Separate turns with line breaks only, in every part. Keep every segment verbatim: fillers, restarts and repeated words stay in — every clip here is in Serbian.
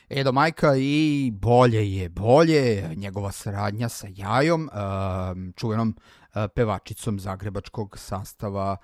Edo Majka i bolje je bolje, njegova saradnja sa Jajom, čuvenom pevačicom zagrebačkog sastava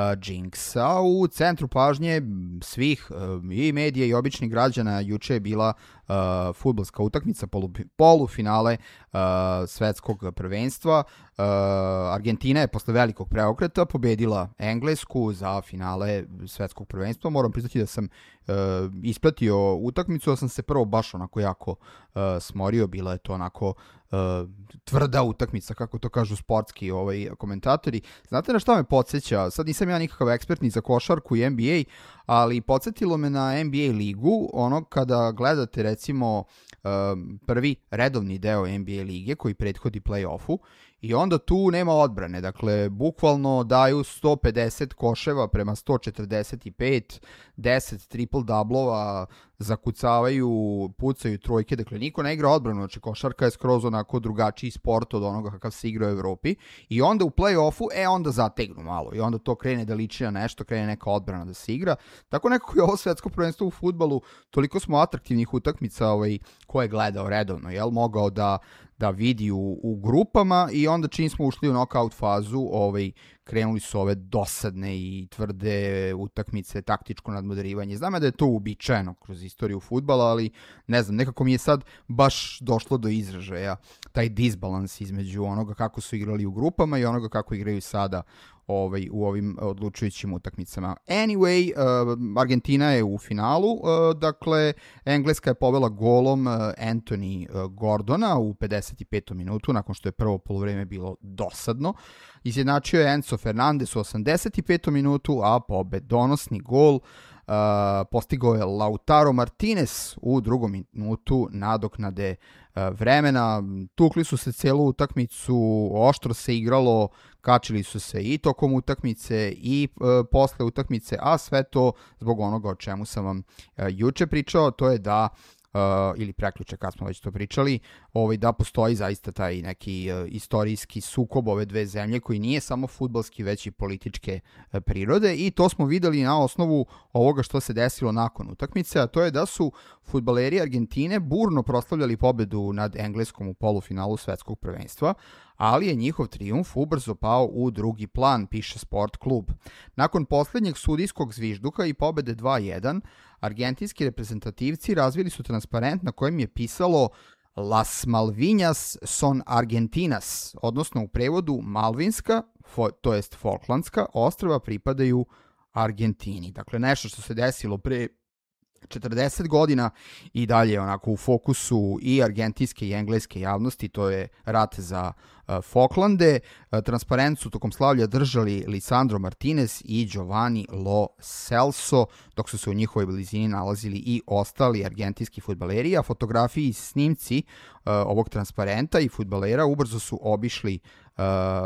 Jinx. A u centru pažnje svih i medija i običnih građana juče je bila uh, fudbalska utakmica, polu, polufinale uh, svetskog prvenstva. Uh, Argentina je posle velikog preokreta pobedila Englesku za finale svetskog prvenstva. Moram priznati da sam uh, ispratio utakmicu, da sam se prvo baš onako jako uh, smorio, bila je to onako uh, tvrda utakmica, kako to kažu sportski ovaj, komentatori. Znate na šta me podsjeća? Sad nisam ja nikakav ekspert ni za košarku i N B A, ali podsjetilo me na N B A ligu, ono kada gledate recimo um, prvi redovni deo N B A lige koji prethodi play-offu i onda tu nema odbrane, dakle bukvalno daju sto pedeset koševa prema sto četrdeset pet, deset triple-doublova, zakucavaju, pucaju trojke, dakle niko ne igra odbranu, znači košarka je skroz onako drugačiji sport od onoga kakav se igra u Evropi i onda u play-offu, e onda zategnu malo i onda to krene da liči na nešto, krene neka odbrana da se igra, tako nekako je ovo svetsko prvenstvo u fudbalu, toliko smo atraktivnih utakmica ovaj, ko je gledao redovno, jel, mogao da da vidi u, u grupama i onda čim smo ušli u knockout fazu, ovaj, krenuli su ove dosadne i tvrde utakmice, taktičko nadmoderivanje. Znam da je to uobičajeno kroz istoriju fudbala, ali ne znam, nekako mi je sad baš došlo do izražaja taj disbalans između onoga kako su igrali u grupama i onoga kako igraju sada ovaj, u ovim odlučujućim utakmicama. Anyway, uh, Argentina je u finalu, uh, dakle, Engleska je povela golom uh, Anthony uh, Gordona u pedeset petom minutu, nakon što je prvo poluvreme bilo dosadno. Izjednačio je Enzo Fernandez u osamdeset petom minutu, a pobedonosni gol uh, postigao je Lautaro Martinez u drugom minutu nadoknade uh, vremena. Tukli su se celu utakmicu, oštro se igralo, kačili su se i tokom utakmice i uh, posle utakmice, a sve to zbog onoga o čemu sam vam uh, juče pričao, to je da Uh, ili prekjuče kad smo već to pričali, ovaj, da postoji zaista taj neki uh, istorijski sukob ove dve zemlje koji nije samo fudbalski već i političke uh, prirode i to smo videli na osnovu ovoga što se desilo nakon utakmice, a to je da su fudbaleri Argentine burno proslavljali pobedu nad Engleskom u polufinalu svetskog prvenstva, ali je njihov trijumf ubrzo pao u drugi plan, piše Sport klub. Nakon poslednjeg sudijskog zvižduka i pobede dva jedan, argentinski reprezentativci razvili su transparent na kojem je pisalo Las Malvinas son Argentinas, odnosno u prevodu Malvinska, fo, to jest Falklandska, ostrva pripadaju Argentini. Dakle, nešto što se desilo pre četrdeset godina i dalje onako u fokusu i argentinske i engleske javnosti, to je rat za uh, Falklande. Uh, transparent su tokom slavlja držali Lisandro Martinez i Giovanni Lo Celso, dok su se u njihovoj blizini nalazili i ostali argentinski fudbaleri, a fotografiji i snimci uh, ovog transparenta i fudbalera ubrzo su obišli uh,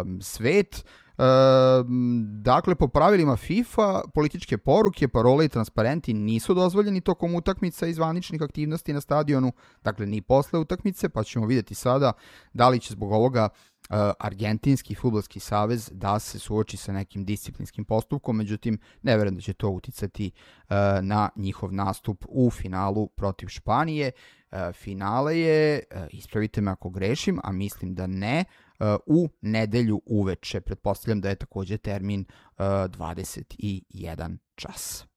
svet. E, dakle, po pravilima FIFA, političke poruke, parole i transparenti nisu dozvoljeni tokom utakmica i zvaničnih aktivnosti na stadionu, dakle ni posle utakmice, pa ćemo vidjeti sada da li će zbog ovoga uh, Argentinski fudbalski savez da se suoči sa nekim disciplinskim postupkom, međutim ne verujem da će to uticati uh, na njihov nastup u finalu protiv Španije. Uh, finale je, uh, ispravite me ako grešim, a mislim da ne, u nedelju uveče. Pretpostavljam da je takođe termin uh, dvadeset jedan čas.